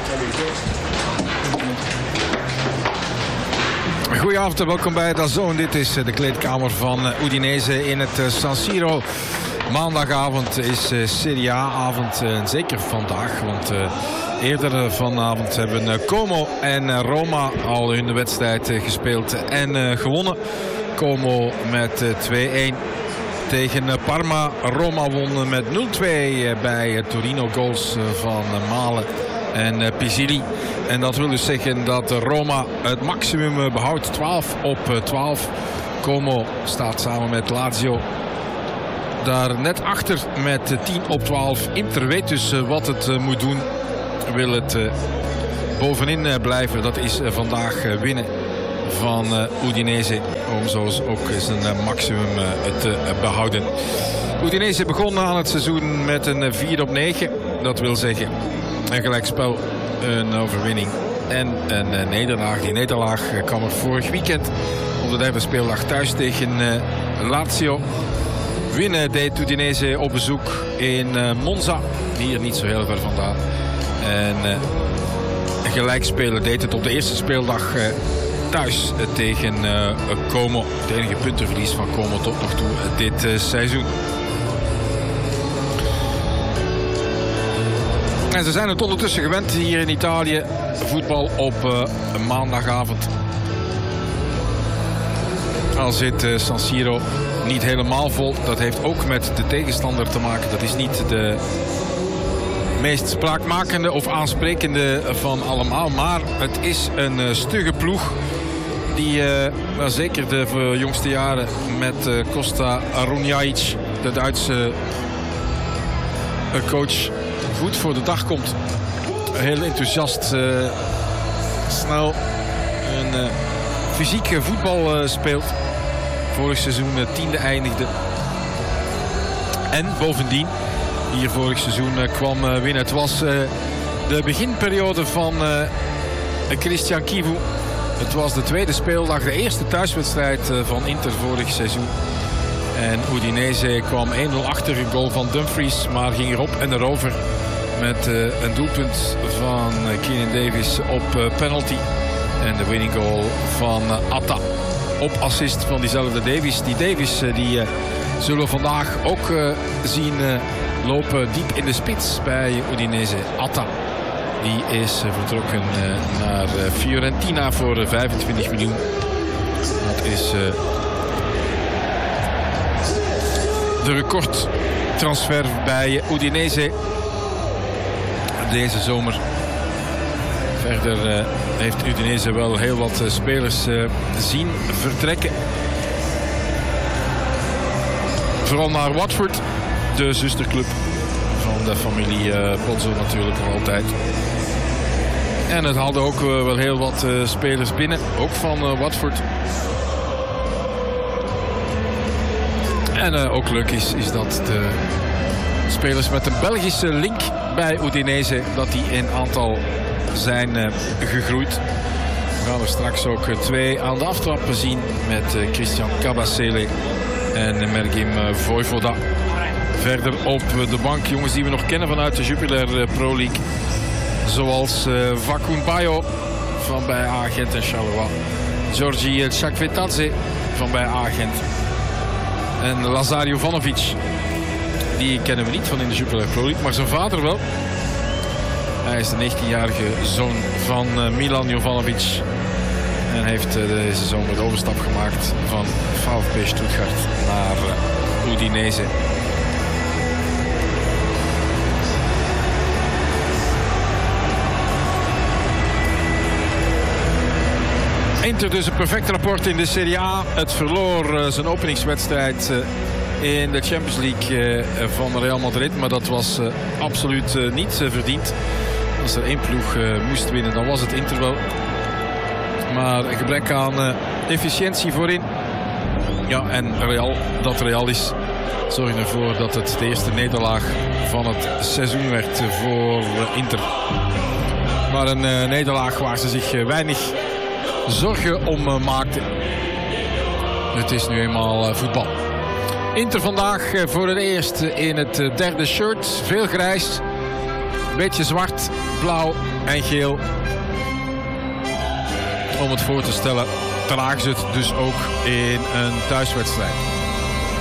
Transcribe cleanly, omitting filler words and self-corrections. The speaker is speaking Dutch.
Goedenavond en welkom bij DAZN. Dit is de kleedkamer van Udinese in het San Siro. Maandagavond is Serie A-avond, zeker vandaag, want eerder vanavond hebben Como en Roma al hun wedstrijd gespeeld en gewonnen. Como met 2-1 tegen Parma. Roma won met 0-2 bij Torino, goals van Malen en Pisilli. En dat wil dus zeggen dat Roma het maximum behoudt, 12-12. Como staat samen met Lazio daar net achter met 10-12. Inter weet dus wat het moet doen. Wil het bovenin blijven. Dat is vandaag winnen van Udinese. Om zo ook zijn maximum te behouden. Udinese begon aan het seizoen met een 4-9. Dat wil zeggen een gelijkspel, een overwinning en een nederlaag. Die nederlaag kwam er vorig weekend op de derde speeldag thuis tegen Lazio. Winnen deed Udinese op bezoek in Monza. Hier niet zo heel ver vandaan. En gelijk spelen deed het op de eerste speeldag thuis tegen Como. Het enige puntenverlies van Como tot nog toe dit seizoen. En ze zijn het ondertussen gewend hier in Italië. Voetbal op maandagavond. Al zit San Siro niet helemaal vol. Dat heeft ook met de tegenstander te maken. Dat is niet de meest spraakmakende of aansprekende van allemaal. Maar het is een stugge ploeg die zeker de jongste jaren met Kosta Runjaic, de Duitse coach, goed voor de dag komt. Heel enthousiast, snel en fysiek voetbal speelt. Vorig seizoen 10e eindigde. En bovendien, hier vorig seizoen kwam winnen. Het was de beginperiode van Christian Chivu. Het was de tweede speeldag, de eerste thuiswedstrijd van Inter vorig seizoen. En Udinese kwam 1-0 achter, een goal van Dumfries, maar ging erop en erover met een doelpunt van Keenan Davis op penalty. En de winning goal van Atta op assist van diezelfde Davis. Die Davis die zullen we vandaag ook zien lopen diep in de spits bij Udinese. Atta die is vertrokken naar Fiorentina voor 25 miljoen. Dat is de recordtransfer bij Udinese deze zomer. Verder heeft Udinese wel heel wat spelers zien vertrekken. Vooral naar Watford, de zusterclub van de familie Pozzo natuurlijk nog altijd. En het haalde ook wel heel wat spelers binnen, ook van Watford. En ook leuk is dat de spelers met een Belgische link bij Udinese, dat die in aantal zijn gegroeid. We gaan er straks ook 2 aan de aftrap zien met Christian Kabasele en Mergim Voivoda. Verder op de bank jongens die we nog kennen vanuit de Jupiler Pro League. Zoals Vakun Bayo van bij A-Gent en Charleroi. Georgi Chakvetadze van bij A-Gent. En Lazar Jovanovic. Die kennen we niet van in de Jupiler Pro League, maar zijn vader wel. Hij is de 19-jarige zoon van Milan Jovanovic. En heeft deze zomer de overstap gemaakt van VfB Stuttgart naar Udinese. Inter dus een perfect rapport in de Serie A. Het verloor zijn openingswedstrijd in de Champions League van Real Madrid. Maar dat was absoluut niet verdiend. Als er één ploeg moest winnen, dan was het Inter wel. Maar een gebrek aan efficiëntie voorin. Ja, en Real is, zorgen ervoor dat het de eerste nederlaag van het seizoen werd voor Inter. Maar een nederlaag waar ze zich weinig zorgen om maakten. Het is nu eenmaal voetbal. Inter vandaag voor het eerst in het derde shirt. Veel grijs. beetje zwart, blauw en geel. Om het voor te stellen, dragen ze het dus ook in een thuiswedstrijd.